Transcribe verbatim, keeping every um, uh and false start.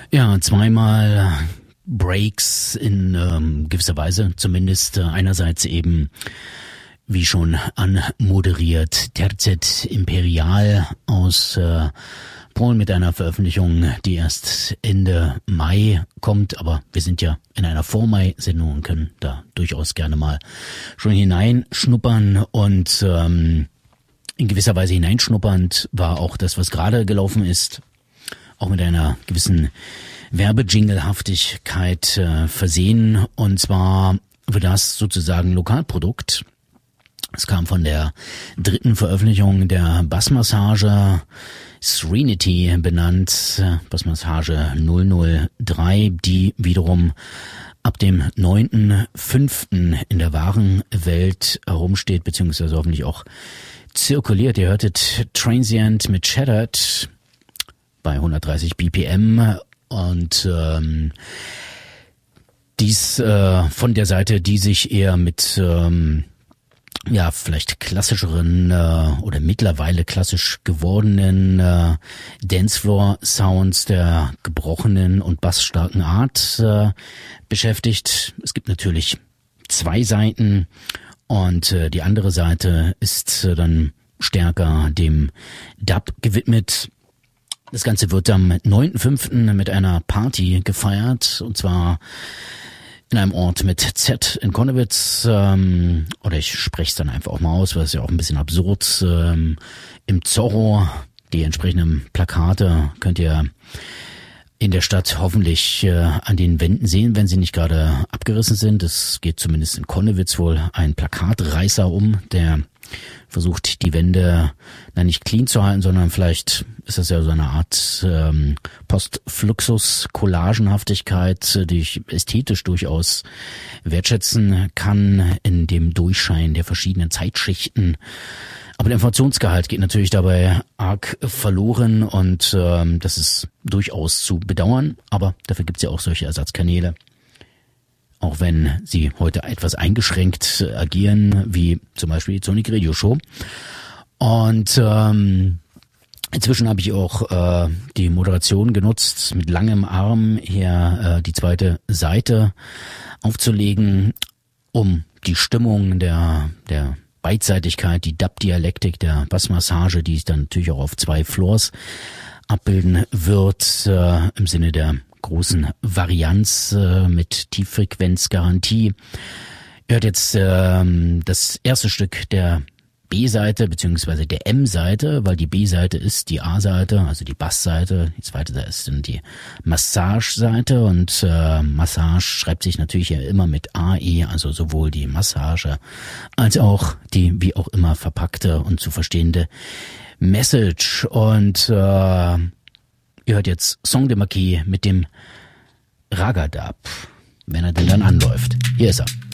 Ja, zweimal Breaks in ähm, gewisser Weise, zumindest äh, einerseits eben, wie schon anmoderiert, Terzet Imperial aus äh, Polen mit einer Veröffentlichung, die erst Ende Mai kommt, aber wir sind ja in einer Vor-Mai-Sendung und können da durchaus gerne mal schon hineinschnuppern und ähm, in gewisser Weise hineinschnuppernd war auch das, was gerade gelaufen ist, auch mit einer gewissen Werbejinglehaftigkeit äh, versehen, und zwar wird das sozusagen Lokalprodukt. Es kam von der dritten Veröffentlichung der Bassmassage, Serenity benannt, Bassmassage null null drei, die wiederum ab dem neunten fünften in der wahren Welt herumsteht, beziehungsweise hoffentlich auch zirkuliert. Ihr hörtet Transient mit Shattered bei hundertdreißig B P M und ähm, dies äh, von der Seite, die sich eher mit ähm, ja vielleicht klassischeren äh, oder mittlerweile klassisch gewordenen äh, Dancefloor-Sounds der gebrochenen und bassstarken Art äh, beschäftigt. Es gibt natürlich zwei Seiten und äh, die andere Seite ist äh, dann stärker dem Dub gewidmet. Das Ganze wird am neunten fünften mit einer Party gefeiert, und zwar in einem Ort mit Z in Konnewitz, ähm, oder ich spreche es dann einfach auch mal aus, weil es ja auch ein bisschen absurd, ähm, im Zorro. Die entsprechenden Plakate könnt ihr in der Stadt hoffentlich äh, an den Wänden sehen, wenn sie nicht gerade abgerissen sind. Es geht zumindest in Konnewitz wohl ein Plakatreißer um, der versucht, die Wände na, nicht clean zu halten, sondern vielleicht ist das ja so eine Art ähm, Postfluxus-Collagenhaftigkeit, die ich ästhetisch durchaus wertschätzen kann in dem Durchschein der verschiedenen Zeitschichten. Aber der Informationsgehalt geht natürlich dabei arg verloren, und ähm, das ist durchaus zu bedauern. Aber dafür gibt's ja auch solche Ersatzkanäle, auch wenn sie heute etwas eingeschränkt agieren, wie zum Beispiel die Sonic Radio Show. Und ähm, inzwischen habe ich auch äh, die Moderation genutzt, mit langem Arm hier äh, die zweite Seite aufzulegen, um die Stimmung der der Beidseitigkeit, die Dub-Dialektik der Bassmassage, die es dann natürlich auch auf zwei Floors abbilden wird, äh, im Sinne der großen Varianz äh, mit Tieffrequenzgarantie. Ihr hört jetzt ähm, das erste Stück der B-Seite beziehungsweise der M-Seite, weil die B-Seite ist die A-Seite, also die Bassseite. Die zweite Seite ist dann die Massage-Seite, und äh, Massage schreibt sich natürlich ja immer mit A E, also sowohl die Massage als auch die wie auch immer verpackte und zu verstehende Message. Und äh, ihr hört jetzt Song de Marquis mit dem Ragadab, wenn er denn dann anläuft. Hier ist er.